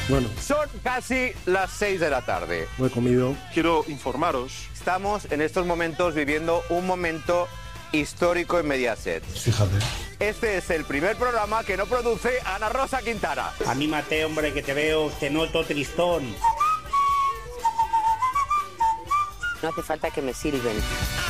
Bueno. Son casi las 6 de la tarde. No he comido. Quiero informaros. Estamos en estos momentos viviendo un momento histórico en Mediaset. Fíjate. Este es el primer programa que no produce Ana Rosa Quintana. Anímate, hombre, que te veo, te noto tristón. No hace falta que me silben.